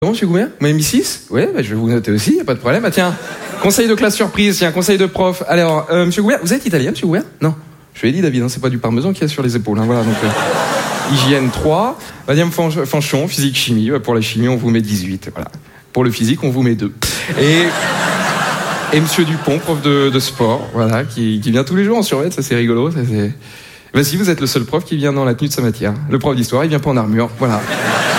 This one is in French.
Comment, monsieur Goubert? Vous m'avez mis 6? Ouais, bah, je vais vous noter aussi, y a pas de problème. Ah, tiens, conseil de classe surprise, tiens, conseil de prof. Alors, monsieur Goubert, vous êtes italien, monsieur Goubert? Non. Je lui ai dit, David, hein, c'est pas du parmesan qu'il y a sur les épaules, hein, voilà, donc... Hygiène 3, Madame Fanchon, physique chimie. Pour la chimie, on vous met 18. Voilà. Pour le physique, on vous met 2. Et Monsieur Dupont, prof de sport, voilà, qui vient tous les jours en survêt, ça c'est rigolo. Ça, c'est... Bah si, vous êtes le seul prof qui vient dans la tenue de sa matière. Le prof d'histoire, il vient pas en armure, voilà.